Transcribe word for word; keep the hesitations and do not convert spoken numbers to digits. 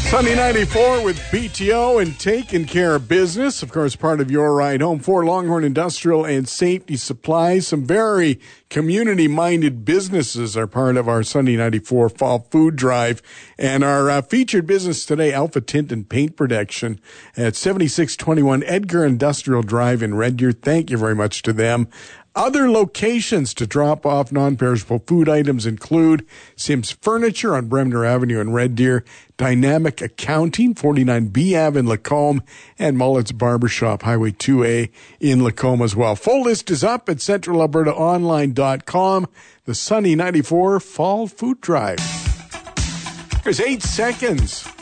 Sunny ninety-four with B T O and taking care of business. Of course, part of your ride home for Longhorn Industrial and Safety Supplies. Some very community-minded businesses are part of our Sunny ninety-four Fall Food Drive. And our uh, featured business today, Alpha Tint and Paint Protection at seventy-six twenty-one Edgar Industrial Drive in Red Deer. Thank you very much to them. Other locations to drop off non-perishable food items include Sims Furniture on Bremner Avenue in Red Deer, Dynamic Accounting, forty-nine B Ave in Lacombe, and Mullet's Barbershop, Highway two A in Lacombe as well. Full list is up at central alberta online dot com. The Sunny ninety-four Fall Food Drive. There's eight seconds